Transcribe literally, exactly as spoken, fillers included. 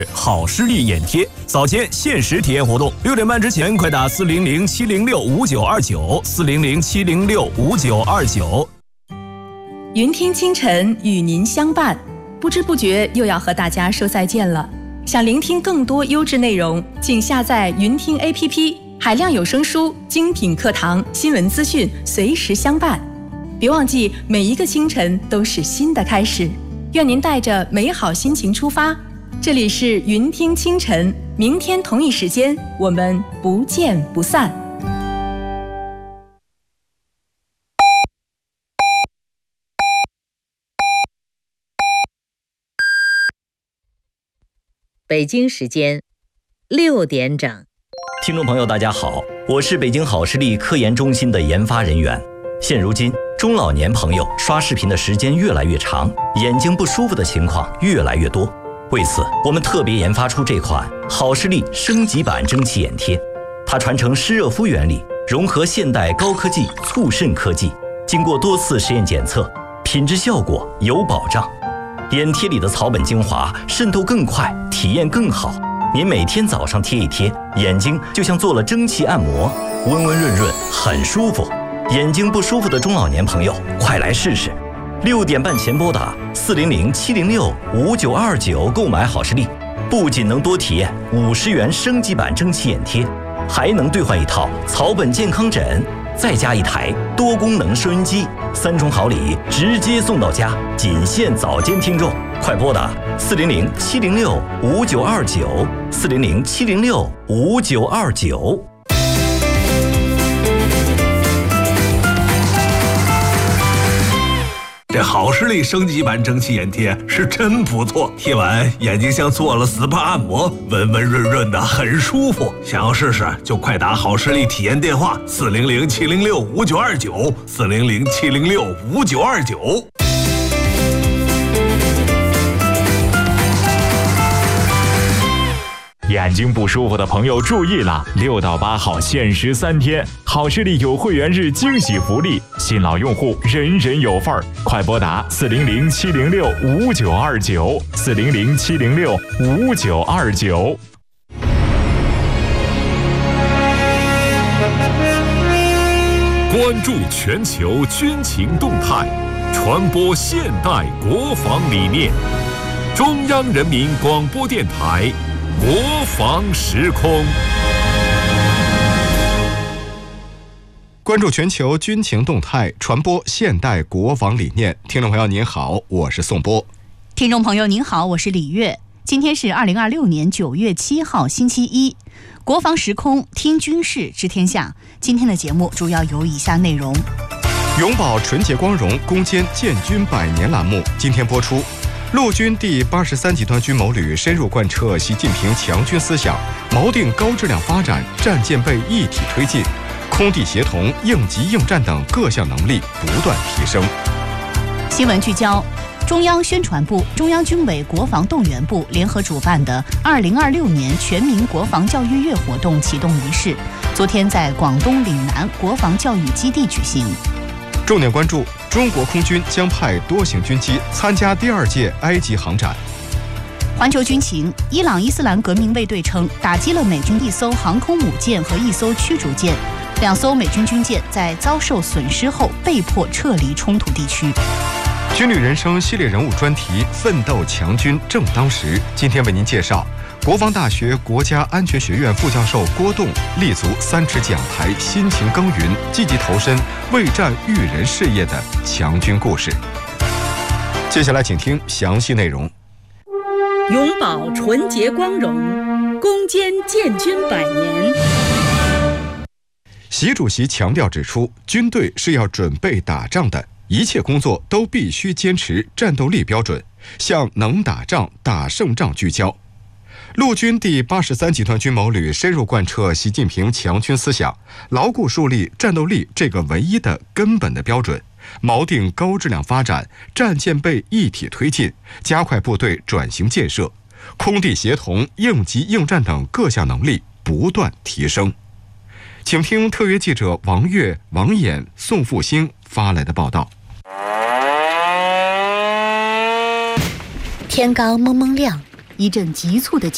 好视力眼贴早间限时体验活动，六点半之前快打四零零七零六五九二九四零零七零六五九二九。 云听清晨与您相伴，不知不觉又要和大家说再见了。想聆听更多优质内容，请下载云听 A P P， 海量有声书、精品课堂、新闻资讯随时相伴。别忘记，每一个清晨都是新的开始。愿您带着美好心情出发。这里是云听清晨，明天同一时间我们不见不散。 北京时间六点整。 听众朋友大家好，我是北京好视力科研中心的研发人员。现如今中老年朋友刷视频的时间越来越长，眼睛不舒服的情况越来越多。为此，我们特别研发出这款好视力升级版蒸汽眼贴，它传承湿热敷原理，融合现代高科技促渗科技，经过多次实验检测，品质效果有保障。眼贴里的草本精华渗透更快，体验更好。您每天早上贴一贴，眼睛就像做了蒸汽按摩，温温润润，很舒服。眼睛不舒服的中老年朋友，快来试试！六点半前拨打四零零七零六五九二九购买好视力，不仅能多体验五十元升级版蒸汽眼贴，还能兑换一套草本健康枕，再加一台多功能收音机，三重好礼直接送到家，仅限早间听众，快拨打四零零七零六五九二九四零零七零六五九二九。 这好视力升级版蒸汽眼贴是真不错，贴完眼睛像做了 S P A 按摩，温温润润的，很舒服。想要试试就快打好视力体验电话四零零七零六五九二九四零零七零六五九二九。 眼睛不舒服的朋友注意了，六到八号限时三天，好视力有会员日惊喜福利，新老用户人人有份儿，快拨打四零零七零六五九二九四零零七零六五九二九。 关注全球军情动态，传播现代国防理念。中央人民广播电台国防时空。 关注全球军情动态，传播现代国防理念。听众朋友您好，我是宋波。 听众朋友您好，我是李月。今天是二零二六年九月七号星期一，国防时空听军事知天下。今天的节目主要有以下内容： 永葆纯洁光荣，攻坚建军百年栏目今天播出。陆军第八十三集团军某旅深入贯彻习近平强军思想，锚定高质量发展，战舰备一体推进，空地协同、应急应战等各项能力不断提升。 新闻聚焦：中央宣传部、中央军委国防动员部联合主办的二零二六年全民国防教育月活动启动仪式，昨天在广东岭南国防教育基地举行。 重点关注：中国空军将派多型军机参加第二届埃及航展。 环球军情：伊朗伊斯兰革命卫队称打击了美军一艘航空母舰和一艘驱逐舰，两艘美军军舰在遭受损失后被迫撤离冲突地区。 军旅人生系列人物专题《奋斗强军正当时》，今天为您介绍国防大学国家安全学院副教授郭栋立足三尺讲台，辛勤耕耘，积极投身为战育人事业的强军故事。接下来请听详细内容。 永葆纯洁光荣，攻坚建军百年。 习主席强调指出，军队是要准备打仗的，一切工作都必须坚持战斗力标准，向能打仗、打胜仗聚焦。陆军第八十三集团军某旅深入贯彻习近平强军思想，牢固树立战斗力这个唯一的根本的标准，锚定高质量发展，战舰备一体推进，加快部队转型建设，空地协同、应急应战等各项能力不断提升。请听特约记者王悦、王衍、宋复兴发来的报道。 天刚蒙蒙亮，一阵急促的